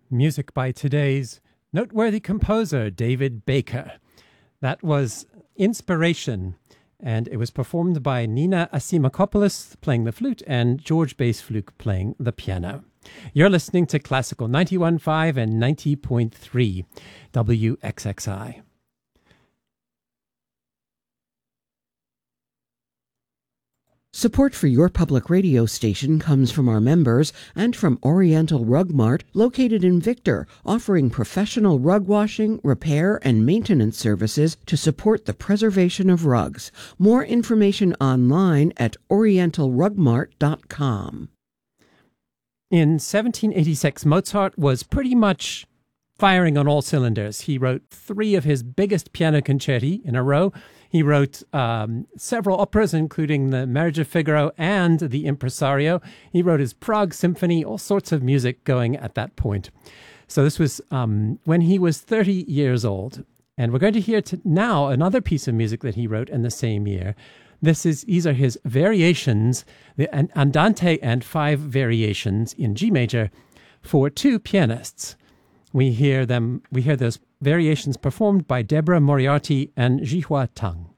Music by today's noteworthy composer, David Baker. That was Inspiration, and it was performed by Nina Asimakopoulos playing the flute and George Bassfluke playing the piano. You're listening to Classical 91.5 and 90.3 WXXI. Support for your public radio station comes from our members and from Oriental Rug Mart, located in Victor, offering professional rug washing, repair, and maintenance services to support the preservation of rugs. More information online at orientalrugmart.com. In 1786, Mozart was pretty much firing on all cylinders. He wrote 3 of his biggest piano concerti in a row. He wrote several operas, including The Marriage of Figaro and The Impresario. He wrote his Prague Symphony, all sorts of music going at that point. So this was when he was 30 years old. And we're going to hear now another piece of music that he wrote in the same year. These are his variations, the Andante and 5 variations in G major for 2 pianists. We hear those variations performed by Deborah Moriarty and Jihua Tang.